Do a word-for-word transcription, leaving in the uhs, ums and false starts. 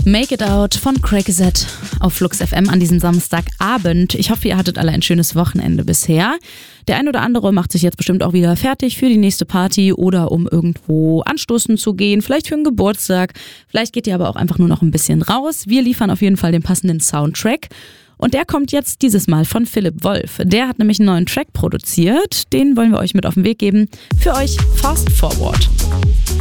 Make It Out von Crazy Z auf Flux F M an diesem Samstagabend. Ich hoffe, ihr hattet alle ein schönes Wochenende bisher. Der ein oder andere macht sich jetzt bestimmt auch wieder fertig für die nächste Party oder um irgendwo anstoßen zu gehen, vielleicht für einen Geburtstag. Vielleicht geht ihr aber auch einfach nur noch ein bisschen raus. Wir liefern auf jeden Fall den passenden Soundtrack. Und der kommt jetzt dieses Mal von Philipp Wolf. Der hat nämlich einen neuen Track produziert. Den wollen wir euch mit auf den Weg geben. Für euch Fast Forward.